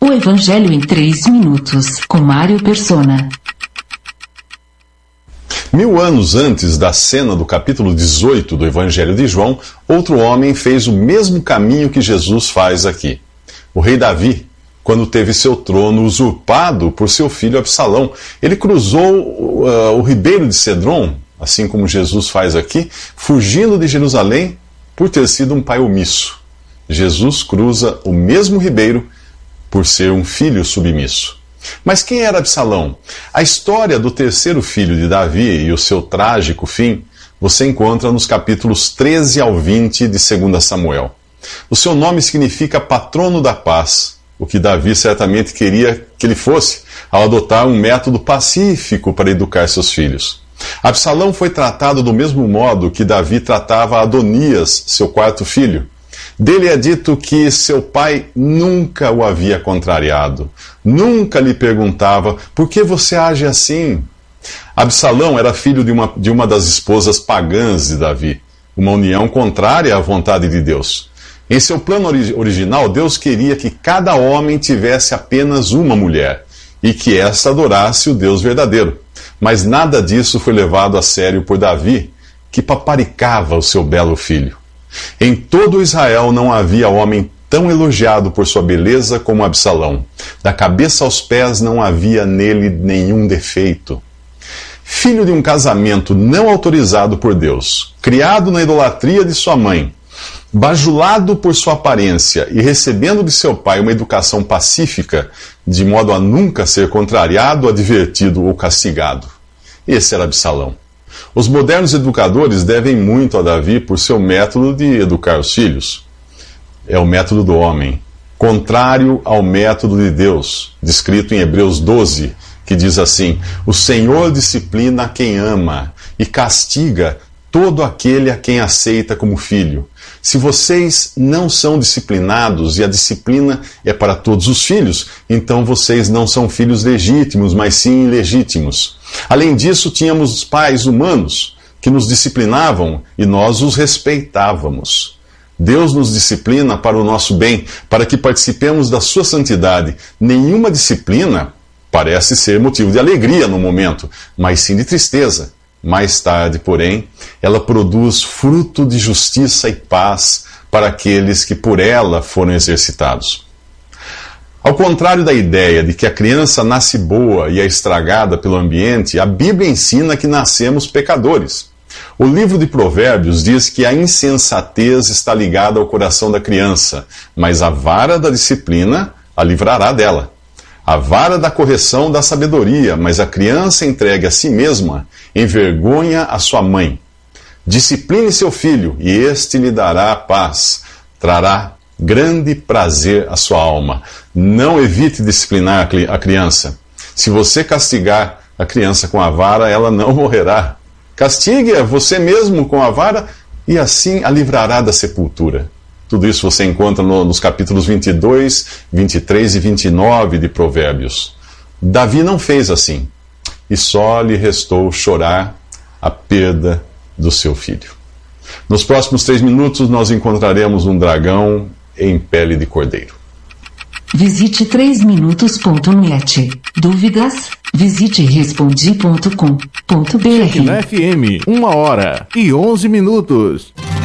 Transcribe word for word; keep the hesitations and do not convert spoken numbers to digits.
O Evangelho em três minutos, com Mário Persona. Mil anos antes da cena do capítulo dezoito do Evangelho de João, outro homem fez o mesmo caminho que Jesus faz aqui. O rei Davi, quando teve seu trono usurpado por seu filho Absalão, ele cruzou uh, o ribeiro de Cedron, assim como Jesus faz aqui, fugindo de Jerusalém por ter sido um pai omisso. Jesus cruza o mesmo ribeiro por ser um filho submisso. Mas quem era Absalão? A história do terceiro filho de Davi e o seu trágico fim você encontra nos capítulos treze ao vinte de Segundo Samuel. O seu nome significa patrono da paz, o que Davi certamente queria que ele fosse, ao adotar um método pacífico para educar seus filhos. Absalão foi tratado do mesmo modo que Davi tratava Adonias, seu quarto filho. Dele é dito que seu pai nunca o havia contrariado, nunca lhe perguntava, por que você age assim? Absalão era filho de uma, de uma das esposas pagãs de Davi, uma união contrária à vontade de Deus. Em seu plano ori- original, Deus queria que cada homem tivesse apenas uma mulher, e que esta adorasse o Deus verdadeiro. Mas nada disso foi levado a sério por Davi, que paparicava o seu belo filho. Em todo Israel não havia homem tão elogiado por sua beleza como Absalão. Da cabeça aos pés não havia nele nenhum defeito. Filho de um casamento não autorizado por Deus, criado na idolatria de sua mãe, bajulado por sua aparência e recebendo de seu pai uma educação pacífica, de modo a nunca ser contrariado, advertido ou castigado. Esse era Absalão. Os modernos educadores devem muito a Davi por seu método de educar os filhos. É o método do homem, contrário ao método de Deus, descrito em Hebreus doze, que diz assim: o Senhor disciplina quem ama e castiga todo aquele a quem aceita como filho. Se vocês não são disciplinados e a disciplina é para todos os filhos, então vocês não são filhos legítimos, mas sim ilegítimos. Além disso, tínhamos os pais humanos que nos disciplinavam e nós os respeitávamos. Deus nos disciplina para o nosso bem, para que participemos da sua santidade. Nenhuma disciplina parece ser motivo de alegria no momento, mas sim de tristeza. Mais tarde, porém, ela produz fruto de justiça e paz para aqueles que por ela foram exercitados. Ao contrário da ideia de que a criança nasce boa e é estragada pelo ambiente, a Bíblia ensina que nascemos pecadores. O livro de Provérbios diz que a insensatez está ligada ao coração da criança, mas a vara da disciplina a livrará dela. A vara da correção dá sabedoria, mas a criança entregue a si mesma envergonha a sua mãe. Discipline seu filho, e este lhe dará paz, trará grande prazer à sua alma. Não evite disciplinar a criança. Se você castigar a criança com a vara, ela não morrerá. Castigue-a você mesmo com a vara, e assim a livrará da sepultura. Tudo isso você encontra no, nos capítulos vinte e dois, vinte e três e vinte e nove de Provérbios. Davi não fez assim, e só lhe restou chorar a perda do seu filho. Nos próximos três minutos nós encontraremos um dragão em pele de cordeiro. Visite três minutos ponto net. Dúvidas? Visite respondi ponto com ponto br. Na F M, uma hora e onze minutos.